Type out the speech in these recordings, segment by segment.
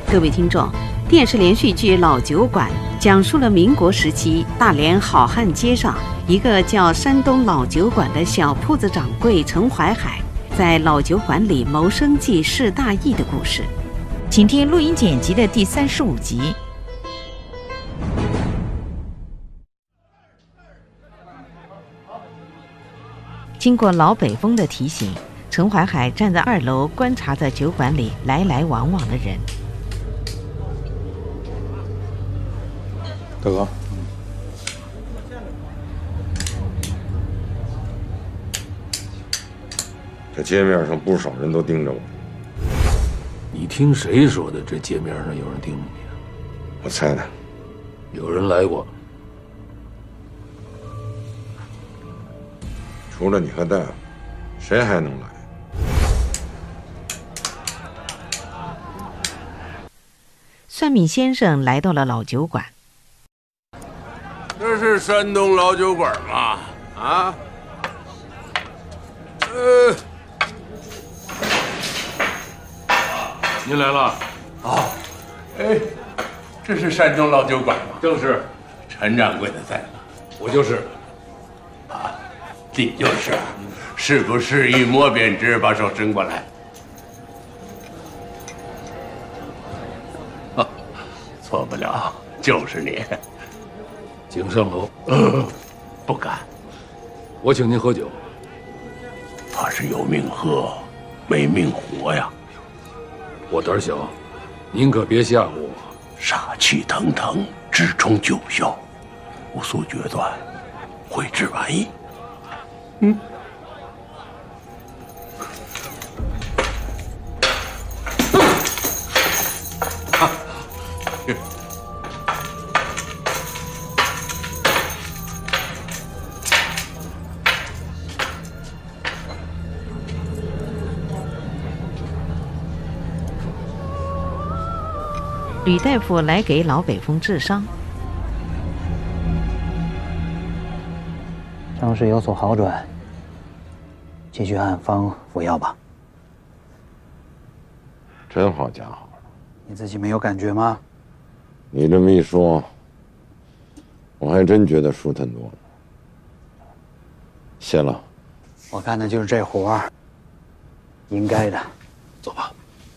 各位听众，电视连续剧《老酒馆》讲述了民国时期大连好汉街上一个叫山东老酒馆的小铺子掌柜陈怀海在老酒馆里谋生计事大义的故事。 请听录音剪辑的第35集。经过老北风的提醒，陈怀海站在2楼观察着酒馆里来来往往的人。 大哥， 这街面上不少人都盯着我。 你听谁说的？这街面上有人盯着你啊？ 我猜的。 有人来过。 除了你和大夫，谁还能来？ 算命先生来到了老酒馆。 这是山东老酒馆吗？啊？ 您来了。 哦，哎，这是山东老酒馆吗？ 正是。 陈掌柜的在吗？ 我就是。 啊，你就是。是不是一摸便知？把手伸过来。啊，错不了，就是你。 请上楼。 不敢。 我请您喝酒。 他是有命喝，没命活呀。 我胆小，您可别吓唬我。 杀气腾腾，直冲九霄，无速决断，挥之万亿。 吕大夫来给老北风治伤。 伤势有所好转，继续按方服药吧。 真好家伙！ 你自己没有感觉吗？ 你这么一说，我还真觉得舒坦多了。谢了。 我干的就是这活儿，应该的。 走吧。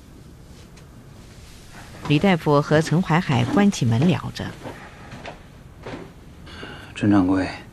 吕大夫和陈怀海关起门聊着。 陈掌柜，